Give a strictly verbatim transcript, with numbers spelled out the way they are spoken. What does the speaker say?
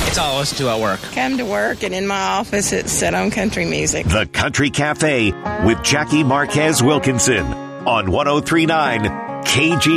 It's all I listen to at work. Come to work, and in my office, it's set on country music. The Country Cafe with Jackie Marquez Wilkinson on one oh three point nine K G